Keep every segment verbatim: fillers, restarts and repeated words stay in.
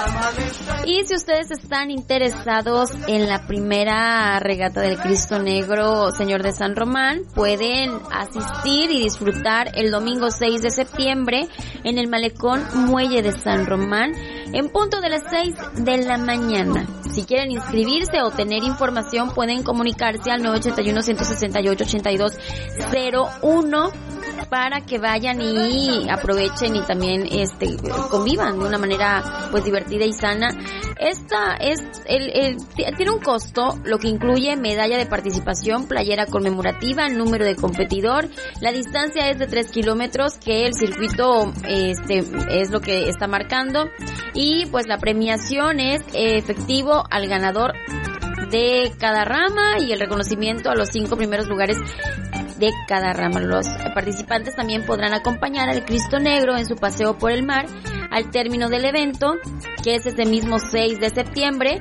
Y si ustedes están interesados en la primera regata del Cristo Negro, Señor de San Román, pueden asistir y disfrutar el domingo seis de septiembre en el Malecón Muelle de San Román en punto de las seis de la mañana. Si quieren inscribirse o tener información, pueden comunicarse al nueve ocho uno, uno seis ocho, ocho dos cero uno para que vayan y aprovechen y también este convivan de una manera pues divertida y sana. Esta es el, el tiene un costo, lo que incluye medalla de participación, playera conmemorativa, número de competidor. La distancia es de tres kilómetros, que el circuito este es lo que está marcando, y pues la premiación es efectivo al ganador de cada rama y el reconocimiento a los cinco primeros lugares de cada rama. Los participantes también podrán acompañar al Cristo Negro en su paseo por el mar al término del evento, que es este mismo seis de septiembre,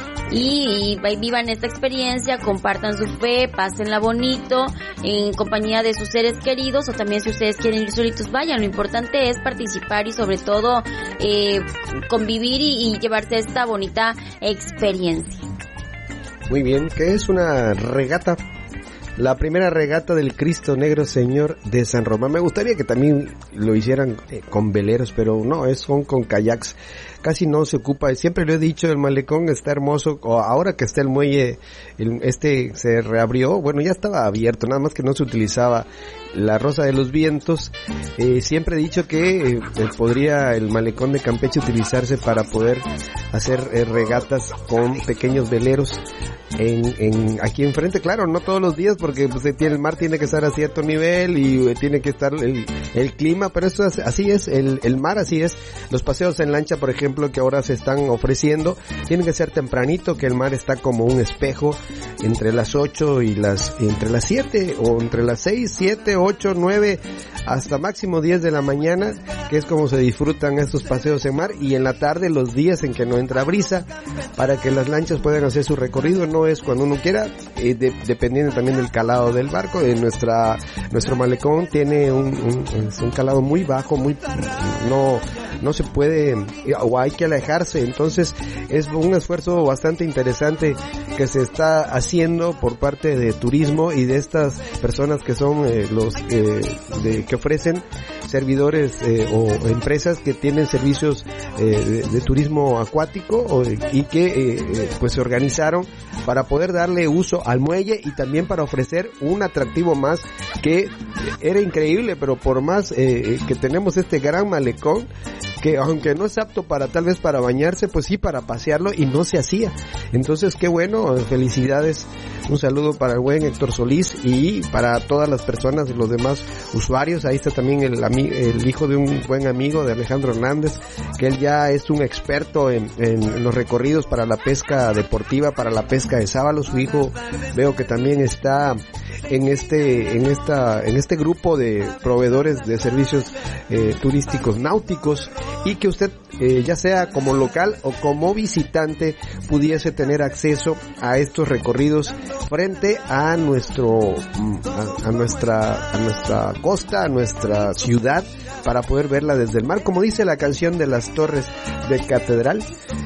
y, y vivan esta experiencia, compartan su fe, pásenla bonito en compañía de sus seres queridos, o también si ustedes quieren ir solitos, vayan. Lo importante es participar y sobre todo eh, convivir y, y llevarse esta bonita experiencia. Muy bien, ¿qué es una regata? La primera regata del Cristo Negro, Señor de San Román. Me gustaría que también lo hicieran eh, con veleros, pero no, es con, con kayaks. Casi no se ocupa, siempre lo he dicho, el malecón está hermoso, o ahora que está el muelle, el, este se reabrió, bueno, ya estaba abierto, nada más que no se utilizaba la Rosa de los Vientos. Eh, siempre he dicho que eh, podría el malecón de Campeche utilizarse para poder hacer eh, regatas con pequeños veleros en, en aquí enfrente, claro, no todos los días porque pues, el mar tiene que estar a cierto nivel y eh, tiene que estar el, el clima, pero eso es, así es, el, el mar así es. Los paseos en lancha, por ejemplo, que ahora se están ofreciendo, tienen que ser tempranito, que el mar está como un espejo entre las ocho y las, entre las siete, o entre las seis, siete, ocho, nueve, hasta máximo diez de la mañana, que es como se disfrutan estos paseos en mar, y en la tarde los días en que no entra brisa, para que las lanchas puedan hacer su recorrido. No es cuando uno quiera, eh, de, dependiendo también del calado del barco. En nuestra, nuestro malecón tiene un, un, un calado muy bajo, muy, no, no se puede, o hay que alejarse, entonces es un esfuerzo bastante interesante que se está haciendo por parte de turismo y de estas personas que son eh, los eh, de, que ofrecen servidores eh, o empresas que tienen servicios eh, de, de turismo acuático, o, y que eh, eh, pues se organizaron para poder darle uso al muelle y también para ofrecer un atractivo más, que era increíble, pero por más eh, que tenemos este gran malecón, que aunque no es apto para tal vez para bañarse, pues sí para pasearlo, y no se hacía. Entonces qué bueno, felicidades, un saludo para el buen Héctor Solís y para todas las personas, los demás usuarios. Ahí está también el, el hijo de un buen amigo de Alejandro Hernández, que él ya es un experto en, en los recorridos para la pesca deportiva, para la pesca de sábalo. Su hijo veo que también está en este en esta en este grupo de proveedores de servicios eh, turísticos náuticos, y que usted eh, ya sea como local o como visitante pudiese tener acceso a estos recorridos frente a nuestro a, a nuestra a nuestra costa, a nuestra ciudad, para poder verla desde el mar, como dice la canción de las Torres de Catedral,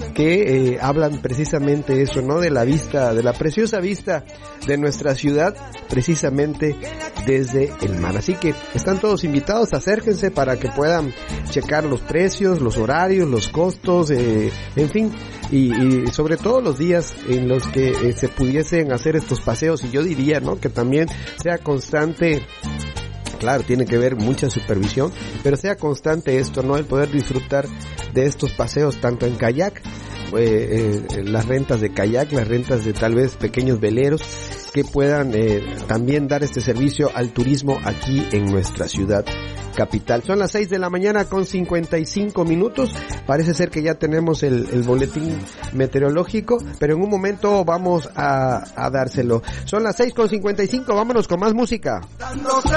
que eh, hablan precisamente eso, ¿no? De la vista, de la preciosa vista de nuestra ciudad, precisamente desde el mar. Así que están todos invitados, acérquense para que puedan checar los precios, los horarios, los costos, eh, en fin, y, y sobre todo los días en los que eh, se pudiesen hacer estos paseos. Y yo diría, ¿no?, que también sea constante. Claro, tiene que ver mucha supervisión, pero sea constante esto, ¿no? El poder disfrutar de estos paseos tanto en kayak, eh, eh, las rentas de kayak, las rentas de tal vez pequeños veleros, que puedan eh, también dar este servicio al turismo aquí en nuestra ciudad capital. Son las seis de la mañana con cincuenta y cinco minutos. Parece ser que ya tenemos el, el boletín meteorológico, pero en un momento vamos a, a dárselo. Son las seis con cincuenta y cinco, vámonos con más música.